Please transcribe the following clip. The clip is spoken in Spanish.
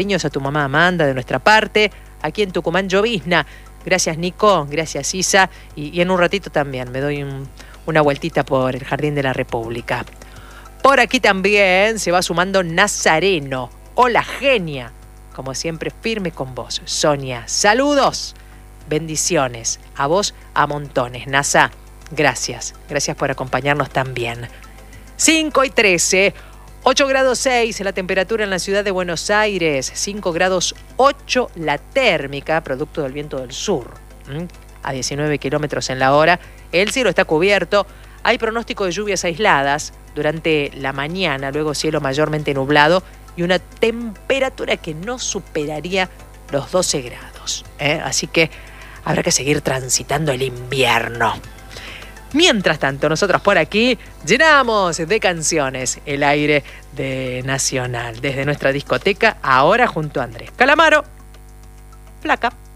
a tu mamá Amanda de nuestra parte, aquí en Tucumán llovizna. Gracias Nico, gracias Isa, y en un ratito también me doy una vueltita por el Jardín de la República. Por aquí también se va sumando Nazareno. Hola genia, como siempre firme con vos. Sonia, saludos, bendiciones, a vos a montones. Nasa, gracias por acompañarnos también. 5:13, 8 grados 6 la temperatura en la ciudad de Buenos Aires, 5 grados 8 la térmica, producto del viento del sur, a 19 kilómetros en la hora. El cielo está cubierto, hay pronóstico de lluvias aisladas durante la mañana, luego cielo mayormente nublado y una temperatura que no superaría los 12 grados. Así que habrá que seguir transitando el invierno. Mientras tanto, nosotros por aquí llenamos de canciones el aire de Nacional. Desde nuestra discoteca, ahora junto a Andrés Calamaro, Flaca.